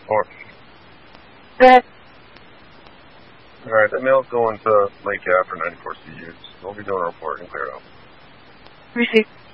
Or, Good. alright, that mail's going to Lake Ave for 94 CUs. We'll be doing a report and clear it out. Received.